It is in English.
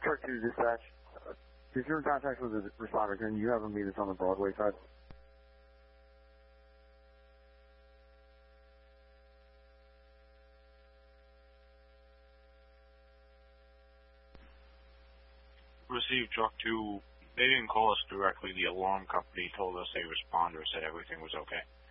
Truck 2 dispatch. If you're in contact with the responder, can you have them meet us on the Broadway side? Received Truck 2. They didn't call us directly. The alarm company told us a responder said everything was okay.